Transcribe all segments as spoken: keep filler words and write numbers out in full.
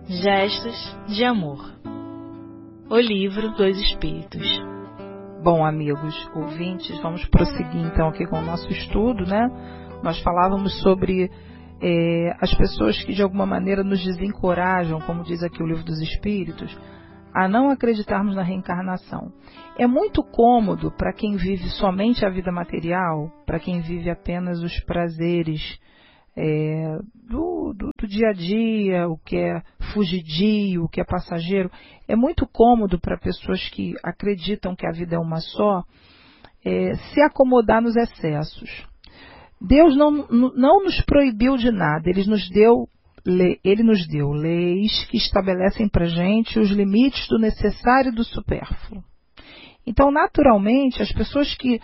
Gestos de Amor. O Livro dos Espíritos. Bom, amigos ouvintes, vamos prosseguir então aqui com o nosso estudo, né? Nós falávamos sobre é, as pessoas que de alguma maneira nos desencorajam, como diz aqui o Livro dos Espíritos, a não acreditarmos na reencarnação. É muito cômodo para quem vive somente a vida material, para quem vive apenas os prazeres é, do, do, do dia a dia, o que é fugidio, o que é passageiro. É muito cômodo para pessoas que acreditam que a vida é uma só, é, se acomodar nos excessos. Deus não, não nos proibiu de nada, Ele nos deu Ele nos deu leis que estabelecem para a gente os limites do necessário e do supérfluo. Então, naturalmente, as pessoas que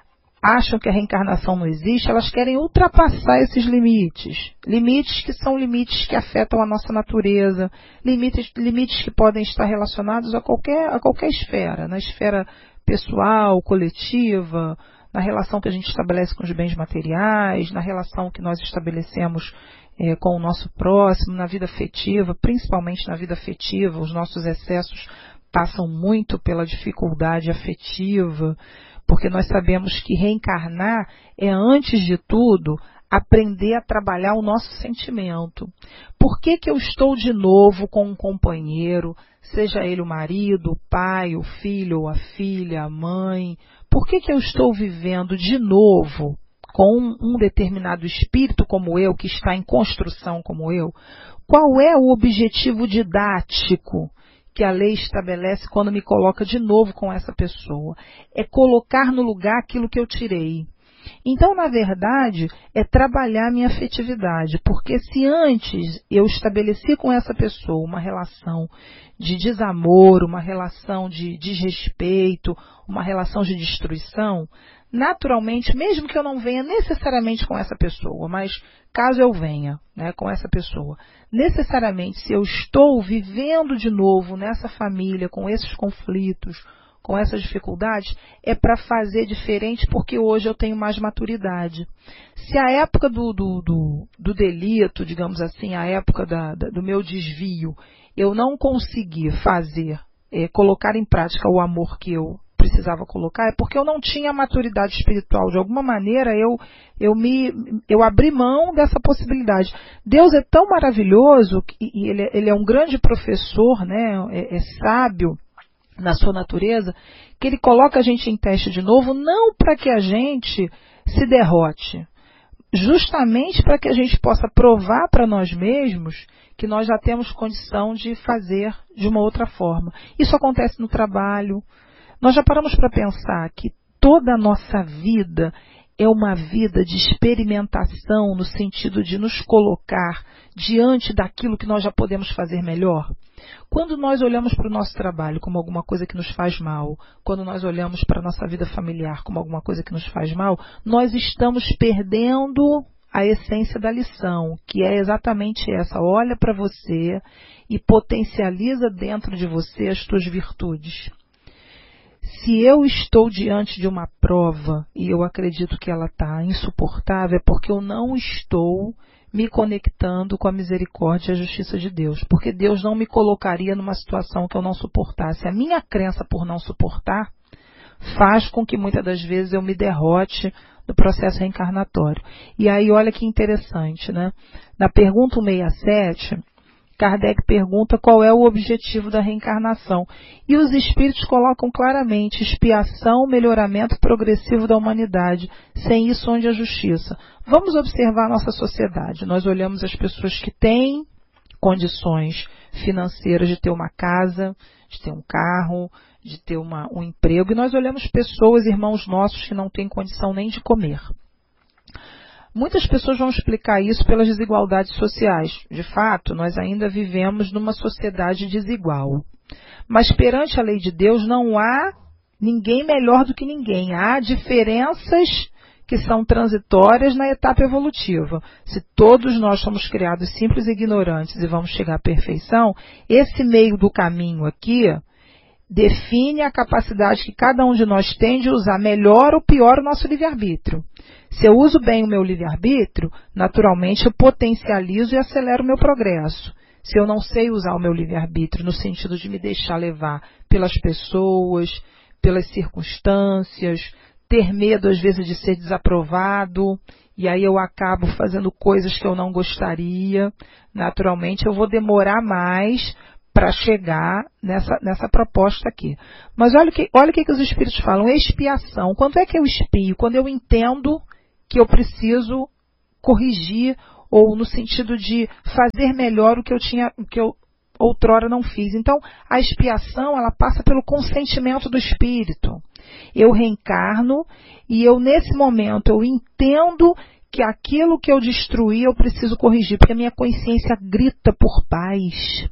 acham que a reencarnação não existe, elas querem ultrapassar esses limites. Limites que são limites que afetam a nossa natureza, limites, limites que podem estar relacionados a qualquer, a qualquer esfera, na esfera pessoal, coletiva, na relação que a gente estabelece com os bens materiais, na relação que nós estabelecemos É, com o nosso próximo, na vida afetiva, principalmente na vida afetiva. Os nossos excessos passam muito pela dificuldade afetiva, porque nós sabemos que reencarnar é, antes de tudo, aprender a trabalhar o nosso sentimento. Por que que eu estou de novo com um companheiro, seja ele o marido, o pai, o filho ou a filha, a mãe? Por que que eu estou vivendo de novo com um determinado espírito como eu, que está em construção como eu? Qual é o objetivo didático que a lei estabelece quando me coloca de novo com essa pessoa? É colocar no lugar aquilo que eu tirei. Então, na verdade, é trabalhar minha afetividade, porque se antes eu estabeleci com essa pessoa uma relação de desamor, uma relação de desrespeito, uma relação de destruição, naturalmente, mesmo que eu não venha necessariamente com essa pessoa, mas caso eu venha, né, com essa pessoa, necessariamente, se eu estou vivendo de novo nessa família, com esses conflitos, com essas dificuldades, é para fazer diferente, porque hoje eu tenho mais maturidade. Se a época do, do, do, do delito, digamos assim, a época da, da, do meu desvio, eu não consegui fazer, é, colocar em prática o amor que eu precisava colocar, é porque eu não tinha maturidade espiritual. De alguma maneira, eu, eu, me, eu abri mão dessa possibilidade. Deus é tão maravilhoso, e ele, ele é um grande professor, né, é, é sábio na sua natureza, que ele coloca a gente em teste de novo, não para que a gente se derrote, justamente para que a gente possa provar para nós mesmos que nós já temos condição de fazer de uma outra forma. Isso acontece no trabalho. Nós já paramos para pensar que toda a nossa vida é uma vida de experimentação, no sentido de nos colocar diante daquilo que nós já podemos fazer melhor? Quando nós olhamos para o nosso trabalho como alguma coisa que nos faz mal, quando nós olhamos para a nossa vida familiar como alguma coisa que nos faz mal, nós estamos perdendo a essência da lição, que é exatamente essa: olha para você e potencializa dentro de você as tuas virtudes. Se eu estou diante de uma prova e eu acredito que ela está insuportável, é porque eu não estou me conectando com a misericórdia e a justiça de Deus. Porque Deus não me colocaria numa situação que eu não suportasse. A minha crença por não suportar faz com que muitas das vezes eu me derrote no processo reencarnatório. E aí, olha que interessante, né? Na pergunta cento e sessenta e sete... Kardec pergunta qual é o objetivo da reencarnação. E os espíritos colocam claramente: expiação, melhoramento progressivo da humanidade. Sem isso, onde a justiça? Vamos observar a nossa sociedade. Nós olhamos as pessoas que têm condições financeiras de ter uma casa, de ter um carro, de ter uma, um emprego. E nós olhamos pessoas, irmãos nossos, que não têm condição nem de comer. Muitas pessoas vão explicar isso pelas desigualdades sociais. De fato, nós ainda vivemos numa sociedade desigual. Mas perante a lei de Deus não há ninguém melhor do que ninguém. Há diferenças que são transitórias na etapa evolutiva. Se todos nós somos criados simples e ignorantes e vamos chegar à perfeição, esse meio do caminho aqui define a capacidade que cada um de nós tem de usar melhor ou pior o nosso livre-arbítrio. Se eu uso bem o meu livre-arbítrio, naturalmente eu potencializo e acelero o meu progresso. se eu não sei usar o meu livre-arbítrio no sentido de me deixar levar pelas pessoas, pelas circunstâncias, ter medo às vezes de ser desaprovado, e aí eu acabo fazendo coisas que eu não gostaria, naturalmente eu vou demorar mais para chegar nessa, nessa proposta aqui. Mas olha o que, olha o que, que os Espíritos falam, expiação. Quando é que eu expio? Quando eu entendo que eu preciso corrigir, ou no sentido de fazer melhor o que eu tinha, o que eu outrora não fiz. Então, a expiação, ela passa pelo consentimento do Espírito. Eu reencarno e eu, nesse momento, eu entendo que aquilo que eu destruí eu preciso corrigir, porque a minha consciência grita por paz.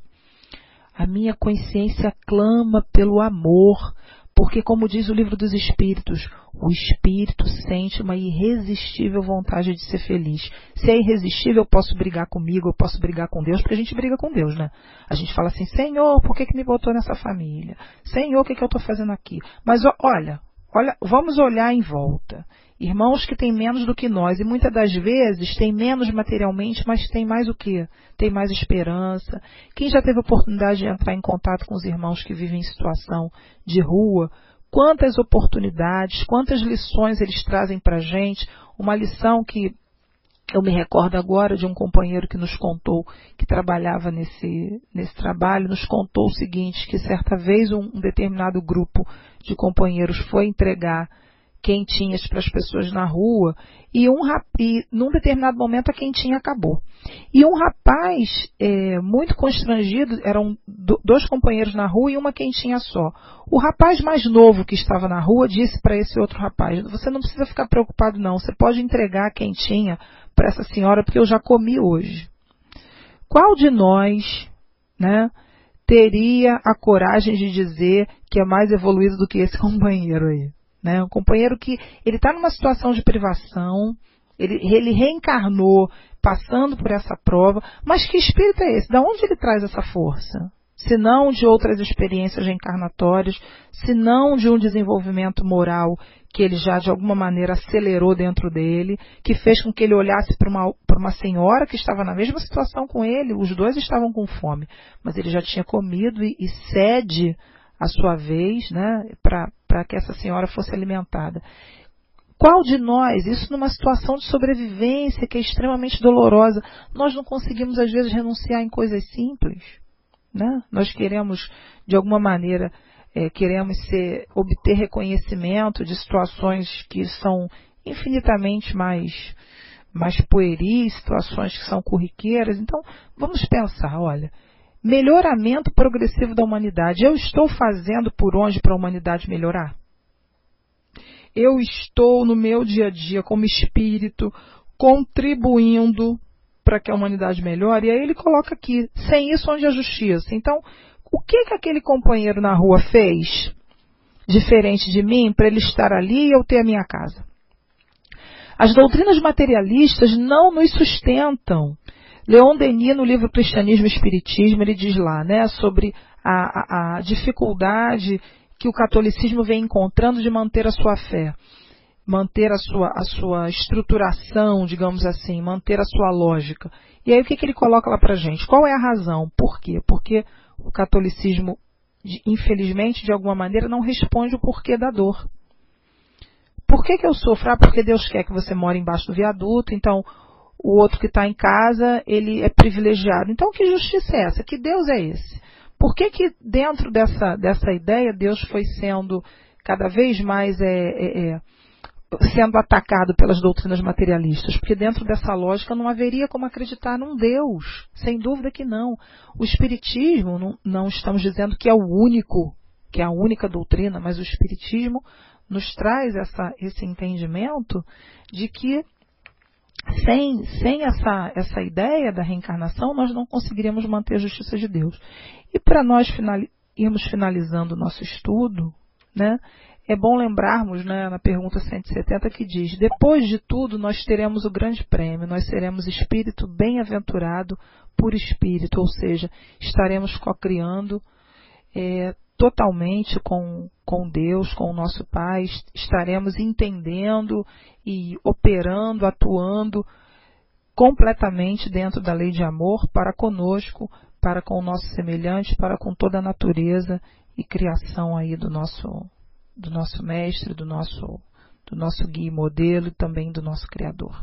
A minha consciência clama pelo amor, porque, como diz o Livro dos Espíritos, o Espírito sente uma irresistível vontade de ser feliz. Se é irresistível, eu posso brigar comigo, eu posso brigar com Deus, porque a gente briga com Deus, né? A gente fala assim, Senhor, por que que me botou nessa família? Senhor, o que que eu estou fazendo aqui? Mas olha, olha, vamos olhar em volta. Irmãos que têm menos do que nós, e muitas das vezes têm menos materialmente, mas têm mais o quê? Tem mais esperança. Quem já teve a oportunidade de entrar em contato com os irmãos que vivem em situação de rua, quantas oportunidades, quantas lições eles trazem para a gente. Uma lição que eu me recordo agora de um companheiro que nos contou, que trabalhava nesse, nesse trabalho, nos contou o seguinte, que certa vez um, um determinado grupo de companheiros foi entregar quentinhas para as pessoas na rua, e, um, e num determinado momento a quentinha acabou. E um rapaz, é, muito constrangido, eram do, dois companheiros na rua e uma quentinha só. O rapaz mais novo que estava na rua disse para esse outro rapaz, você não precisa ficar preocupado não, você pode entregar a quentinha para essa senhora, porque eu já comi hoje. Qual de nós, né, teria a coragem de dizer que é mais evoluído do que esse companheiro aí? Né? Um companheiro que ele está numa situação de privação, ele, ele reencarnou passando por essa prova, mas que espírito é esse? De onde ele traz essa força? Se não de outras experiências reencarnatórias, se não de um desenvolvimento moral que ele já de alguma maneira acelerou dentro dele, que fez com que ele olhasse para uma, para uma senhora que estava na mesma situação com ele, os dois estavam com fome, mas ele já tinha comido e, e cede a sua vez, né, para que essa senhora fosse alimentada. Qual de nós, isso numa situação de sobrevivência que é extremamente dolorosa, nós não conseguimos às vezes renunciar em coisas simples? Né? Nós queremos, de alguma maneira, é, queremos ser, obter reconhecimento de situações que são infinitamente mais, mais pueris, situações que são corriqueiras. Então, vamos pensar, olha, melhoramento progressivo da humanidade. Eu estou fazendo por onde para a humanidade melhorar? Eu estou no meu dia a dia como espírito contribuindo para que a humanidade melhore? E aí ele coloca aqui, sem isso onde a justiça? Então, o que que aquele companheiro na rua fez diferente de mim para ele estar ali e eu ter a minha casa? As doutrinas materialistas não nos sustentam. Leon Denis, no livro Cristianismo e Espiritismo, ele diz lá, né, sobre a, a, a dificuldade que o catolicismo vem encontrando de manter a sua fé, manter a sua, a sua estruturação, digamos assim, manter a sua lógica. E aí o que, que ele coloca lá pra gente? Qual é a razão? Por quê? Porque o catolicismo, infelizmente, de alguma maneira, não responde o porquê da dor. Por que que eu sofro? Ah, porque Deus quer que você more embaixo do viaduto, então o outro que está em casa, ele é privilegiado. Então, que justiça é essa? Que Deus é esse? Por que que dentro dessa, dessa ideia, Deus foi sendo cada vez mais é, é, é, sendo atacado pelas doutrinas materialistas? Porque dentro dessa lógica não haveria como acreditar num Deus. Sem dúvida que não. O Espiritismo, não, não estamos dizendo que é o único, que é a única doutrina, mas o Espiritismo nos traz essa, esse entendimento de que Sem, sem essa, essa ideia da reencarnação, nós não conseguiríamos manter a justiça de Deus. E para nós finali, irmos finalizando o nosso estudo, né, é bom lembrarmos, né, na pergunta cento e setenta que diz, depois de tudo nós teremos o grande prêmio, nós seremos espírito bem-aventurado por espírito, ou seja, estaremos cocriando é, totalmente com, com Deus, com o nosso Pai, estaremos entendendo e operando, atuando completamente dentro da lei de amor para conosco, para com o nosso semelhante, para com toda a natureza e criação aí do nosso, do nosso mestre, do nosso, do nosso guia e modelo e também do nosso Criador.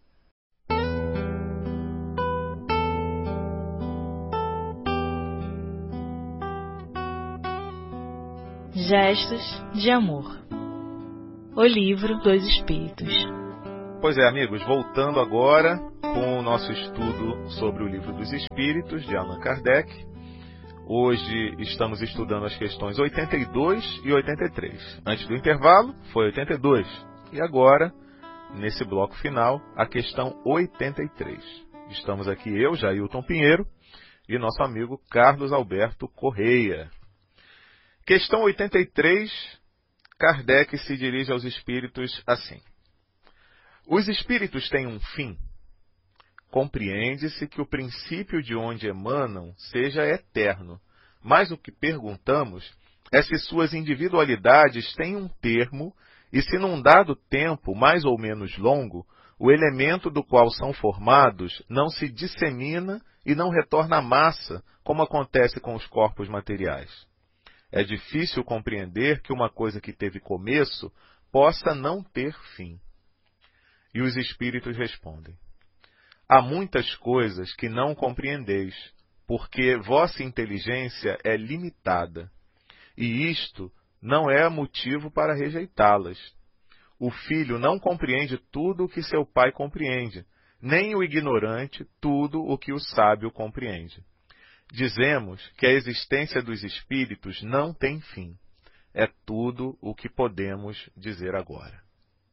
Gestos de Amor. O Livro dos Espíritos. Pois é, amigos, voltando agora com o nosso estudo sobre o Livro dos Espíritos, de Allan Kardec. Hoje estamos estudando as questões oitenta e dois e oitenta e três. Antes do intervalo, foi oitenta e dois. E agora, nesse bloco final, a questão oitenta e três. Estamos aqui eu, Jailton Pinheiro, e nosso amigo Carlos Alberto Correia. Questão oitenta e três, Kardec se dirige aos espíritos assim. Os espíritos têm um fim? Compreende-se que o princípio de onde emanam seja eterno, mas o que perguntamos é se suas individualidades têm um termo e se num dado tempo, mais ou menos longo, o elemento do qual são formados não se dissemina e não retorna à massa, como acontece com os corpos materiais. É difícil compreender que uma coisa que teve começo possa não ter fim. E os espíritos respondem: há muitas coisas que não compreendeis, porque vossa inteligência é limitada, e isto não é motivo para rejeitá-las. O filho não compreende tudo o que seu pai compreende, nem o ignorante tudo o que o sábio compreende. Dizemos que a existência dos espíritos não tem fim. É tudo o que podemos dizer agora.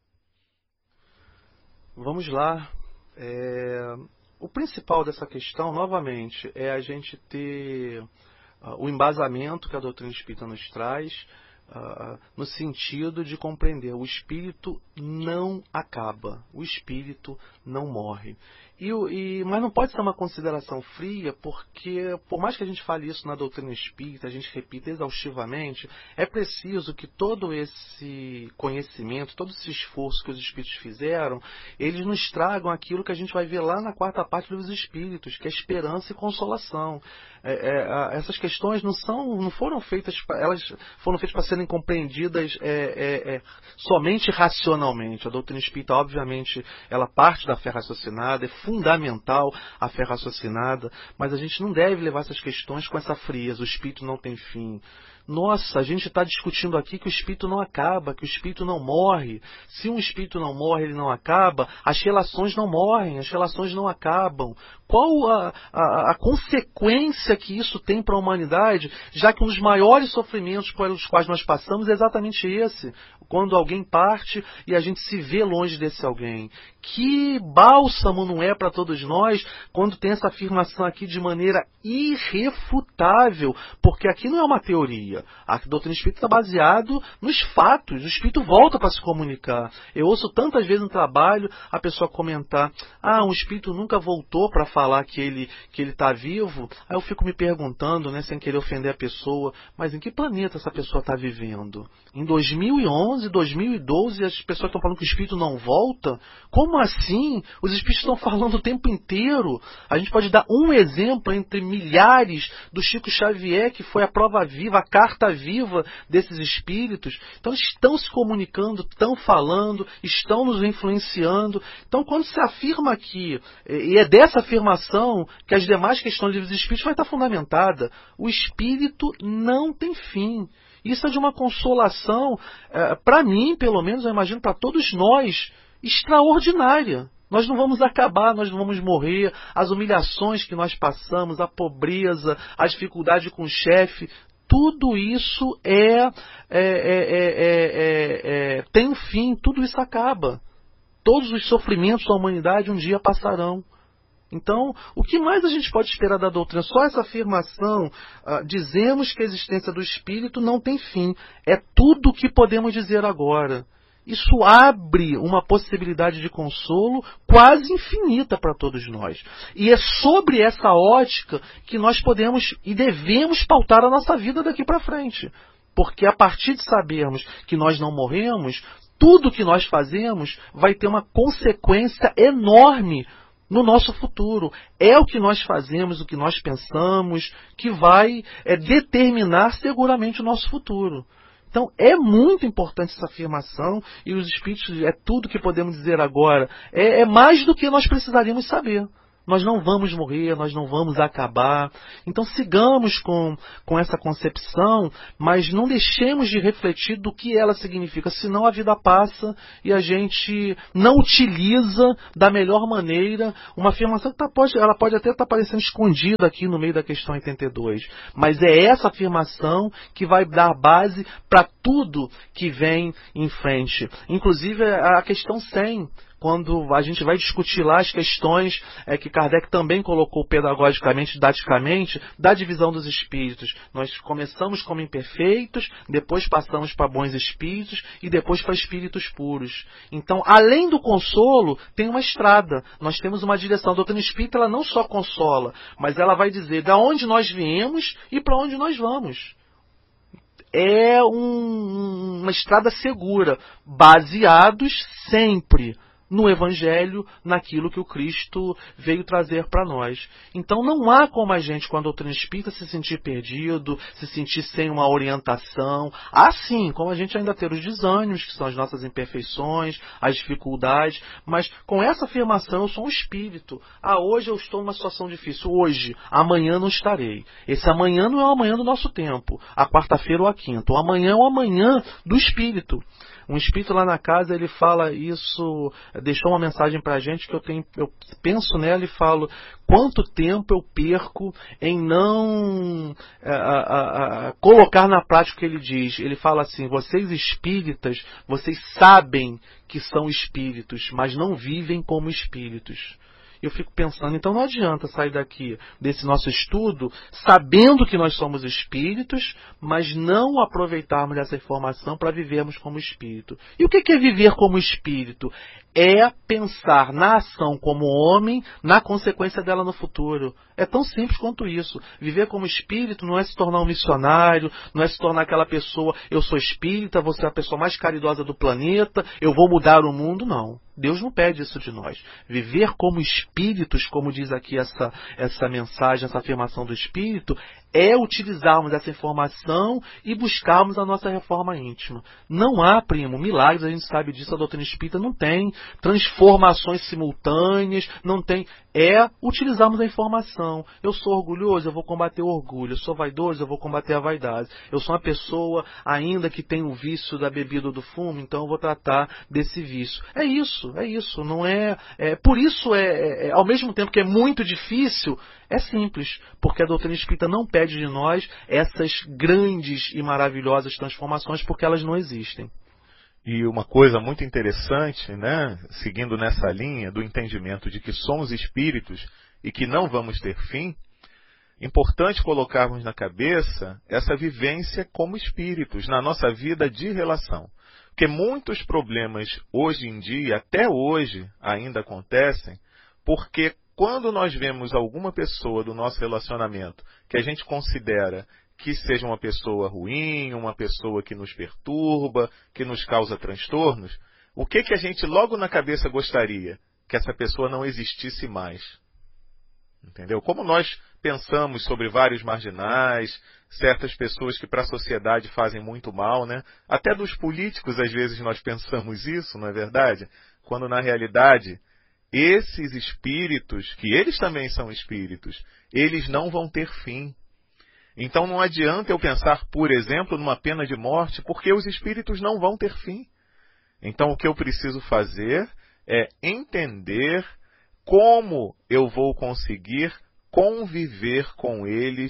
Vamos lá. É... O principal dessa questão, novamente, é a gente ter uh, o embasamento que a doutrina espírita nos traz, uh, no sentido de compreender: o espírito não acaba, o espírito não morre. E, e, mas não pode ser uma consideração fria, porque, por mais que a gente fale isso na doutrina espírita, a gente repita exaustivamente, é preciso que todo esse conhecimento, todo esse esforço que os espíritos fizeram, eles nos tragam aquilo que a gente vai ver lá na quarta parte dos espíritos, que é esperança e consolação. É, é, essas questões não, são, não foram feitas, elas foram feitas para serem compreendidas é, é, é, somente racionalmente. A doutrina espírita, obviamente, ela parte da fé raciocinada, é fundamental a fé raciocinada, mas a gente não deve levar essas questões com essa frieza: o espírito não tem fim. Nossa, a gente está discutindo aqui que o espírito não acaba, que o espírito não morre. Se um espírito não morre, ele não acaba, as relações não morrem, as relações não acabam. Qual a, a, a consequência que isso tem para a humanidade, já que um dos maiores sofrimentos pelos quais nós passamos é exatamente esse: quando alguém parte e a gente se vê longe desse alguém. Que bálsamo não é para todos nós quando tem essa afirmação aqui de maneira irrefutável, porque aqui não é uma teoria. A doutrina espírita está baseado nos fatos. O espírito volta para se comunicar. Eu ouço tantas vezes no trabalho a pessoa comentar: ah, um espírito nunca voltou para falar que ele que ele está vivo. Aí eu fico me perguntando, né, sem querer ofender a pessoa, mas em que planeta essa pessoa está vivendo? Em dois mil e onze, dois mil e doze, as pessoas estão falando que o espírito não volta? Como assim? Os espíritos estão falando o tempo inteiro. A gente pode dar um exemplo entre milhares do Chico Xavier, que foi a prova viva, a carta viva desses espíritos. Então eles estão se comunicando, estão falando, estão nos influenciando. Então, quando se afirma aqui, e é dessa afirmação que as demais questões dos espíritos vai estar fundamentada: o espírito não tem fim. Isso é de uma consolação, é, para mim, pelo menos, eu imagino para todos nós, extraordinária. Nós não vamos acabar, nós não vamos morrer. As humilhações que nós passamos, a pobreza, a dificuldade com o chefe, tudo isso é, é, é, é, é, é, tem um fim, tudo isso acaba. Todos os sofrimentos da humanidade um dia passarão. Então, o que mais a gente pode esperar da doutrina? Só essa afirmação: uh, dizemos que a existência do espírito não tem fim. É tudo o que podemos dizer agora. Isso abre uma possibilidade de consolo quase infinita para todos nós. E é sobre essa ótica que nós podemos e devemos pautar a nossa vida daqui para frente. Porque a partir de sabermos que nós não morremos, tudo que nós fazemos vai ter uma consequência enorme no nosso futuro. É o que nós fazemos, o que nós pensamos, que vai é, determinar seguramente o nosso futuro. Então, é muito importante essa afirmação, e os Espíritos, é tudo que podemos dizer agora, é, é mais do que nós precisaríamos saber. Nós não vamos morrer, nós não vamos acabar. Então sigamos com, com essa concepção, mas não deixemos de refletir do que ela significa, senão a vida passa e a gente não utiliza da melhor maneira uma afirmação que tá, pode, ela pode até estar tá parecendo escondida aqui no meio da questão oitenta e dois, mas é essa afirmação que vai dar base para tudo que vem em frente. Inclusive a questão cem. Quando a gente vai discutir lá as questões é, que Kardec também colocou pedagogicamente, didaticamente, da divisão dos espíritos. Nós começamos como imperfeitos, depois passamos para bons espíritos e depois para espíritos puros. Então, além do consolo, tem uma estrada. Nós temos uma direção. A doutrina espírita ela não só consola, mas ela vai dizer de onde nós viemos e para onde nós vamos. É um, uma estrada segura, baseados sempre no Evangelho, naquilo que o Cristo veio trazer para nós. Então não há como a gente, com a doutrina espírita, se sentir perdido, se sentir sem uma orientação. Há sim, como a gente ainda ter os desânimos, que são as nossas imperfeições, as dificuldades, mas com essa afirmação eu sou um espírito. Ah, hoje eu estou numa situação difícil, hoje, amanhã não estarei. Esse amanhã não é o amanhã do nosso tempo, a quarta-feira ou a quinta. O amanhã é o amanhã do espírito. Um espírito lá na casa, ele fala isso, deixou uma mensagem pra gente que eu, tenho, eu penso nela e falo, quanto tempo eu perco em não a, a, a, colocar na prática o que ele diz. Ele fala assim, vocês espíritas, vocês sabem que são espíritos, mas não vivem como espíritos. Eu fico pensando, então não adianta sair daqui desse nosso estudo sabendo que nós somos espíritos, mas não aproveitarmos dessa informação para vivermos como espírito. E o que é viver como espírito? É pensar na ação como homem, na consequência dela no futuro. É tão simples quanto isso. Viver como espírito não é se tornar um missionário, não é se tornar aquela pessoa, eu sou espírita, vou ser a pessoa mais caridosa do planeta, eu vou mudar o mundo, não. Deus não pede isso de nós. Viver como espíritos, como diz aqui essa, essa mensagem, essa afirmação do Espírito, é utilizarmos essa informação e buscarmos a nossa reforma íntima. Não há, primo, milagres, a gente sabe disso, a doutrina espírita não tem transformações simultâneas, não tem... É utilizarmos a informação. Eu sou orgulhoso, eu vou combater o orgulho. Eu sou vaidoso, eu vou combater a vaidade. Eu sou uma pessoa ainda que tem o vício da bebida ou do fumo, então eu vou tratar desse vício. É isso, é isso. Não é, é por isso é, é, ao mesmo tempo que é muito difícil, é simples, porque a doutrina espírita não pede de nós essas grandes e maravilhosas transformações, porque elas não existem. E uma coisa muito interessante, né, seguindo nessa linha do entendimento de que somos espíritos e que não vamos ter fim, importante colocarmos na cabeça essa vivência como espíritos na nossa vida de relação. Porque muitos problemas hoje em dia, até hoje, ainda acontecem, porque quando nós vemos alguma pessoa do nosso relacionamento que a gente considera que seja uma pessoa ruim, uma pessoa que nos perturba, que nos causa transtornos, o que que a gente logo na cabeça gostaria? Que essa pessoa não existisse mais. Entendeu? Como nós pensamos sobre vários marginais, certas pessoas que para a sociedade fazem muito mal, né? Até dos políticos às vezes nós pensamos isso, não é verdade? Quando na realidade esses espíritos, que eles também são espíritos, eles não vão ter fim. Então não adianta eu pensar, por exemplo, numa pena de morte, porque os espíritos não vão ter fim. Então o que eu preciso fazer é entender como eu vou conseguir conviver com eles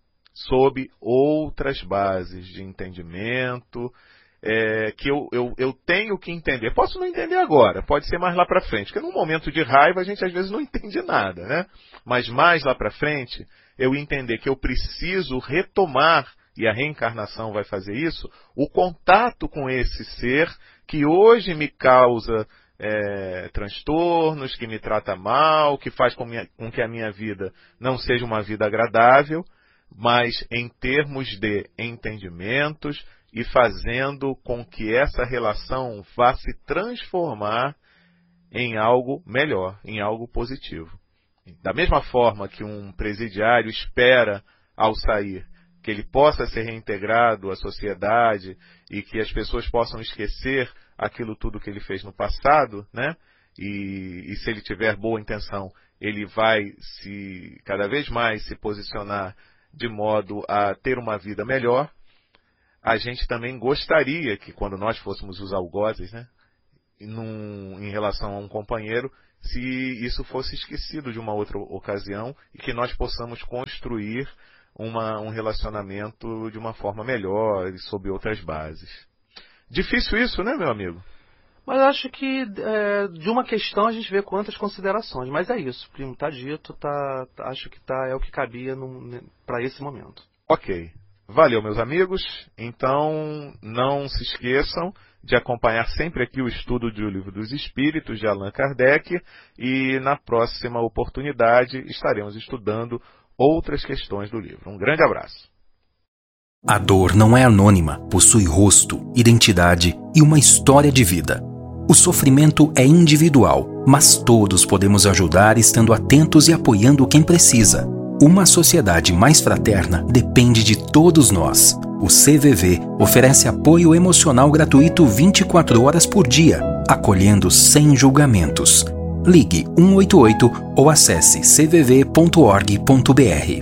sob outras bases de entendimento, é, que eu, eu, eu tenho que entender. Posso não entender agora, pode ser mais lá para frente, porque num momento de raiva a gente às vezes não entende nada, né? Mas mais lá para frente, eu entender que eu preciso retomar, e a reencarnação vai fazer isso, o contato com esse ser que hoje me causa é, transtornos, que me trata mal, que faz com, minha, com que a minha vida não seja uma vida agradável, mas em termos de entendimentos e fazendo com que essa relação vá se transformar em algo melhor, em algo positivo. Da mesma forma que um presidiário espera, ao sair, que ele possa ser reintegrado à sociedade e que as pessoas possam esquecer aquilo tudo que ele fez no passado, né? E, e se ele tiver boa intenção, ele vai se cada vez mais se posicionar de modo a ter uma vida melhor. A gente também gostaria que, quando nós fôssemos os algozes, né, num, em relação a um companheiro, se isso fosse esquecido de uma outra ocasião e que nós possamos construir uma, um relacionamento de uma forma melhor e sob outras bases. Difícil isso, né, meu amigo? Mas acho que é, de uma questão a gente vê quantas considerações. Mas é isso, primo, tá dito, tá, acho que tá, é o que cabia para esse momento. Ok. Valeu, meus amigos. Então, não se esqueçam de acompanhar sempre aqui o estudo do Livro dos Espíritos, de Allan Kardec, e na próxima oportunidade estaremos estudando outras questões do livro. Um grande abraço. A dor não é anônima, possui rosto, identidade e uma história de vida. O sofrimento é individual, mas todos podemos ajudar estando atentos e apoiando quem precisa. Uma sociedade mais fraterna depende de todos nós. O C V V oferece apoio emocional gratuito vinte e quatro horas por dia, acolhendo sem julgamentos. Ligue um oito oito ou acesse c v v ponto org ponto b r.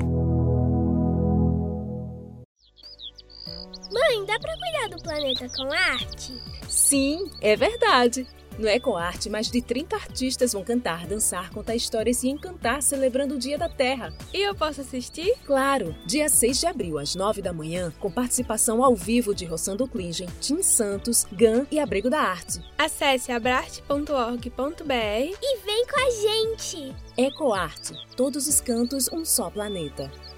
Mãe, dá pra cuidar do planeta com arte? Sim, é verdade. No EcoArte, mais de trinta artistas vão cantar, dançar, contar histórias e encantar celebrando o Dia da Terra. E eu posso assistir? Claro! Dia seis de abril, às nove da manhã, com participação ao vivo de Rossando Klingen, Tim Santos, Gan e Abrigo da Arte. Acesse abrarte ponto org ponto b r e vem com a gente! EcoArte. Todos os cantos, um só planeta.